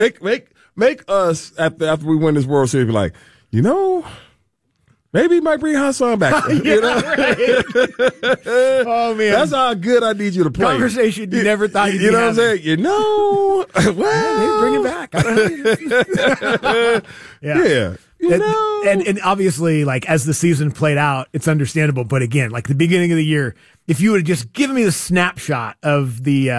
Make us after we win this World Series be like, maybe he might bring Hassan back. Right. Oh man, that's how good I need you to play. Conversation you never thought you'd You be know what I'm having. saying? Well, Maybe bring him back. I don't know. Yeah. And obviously, like, as the season played out, it's understandable. But again, like the beginning of the year, if you would have just given me the snapshot of the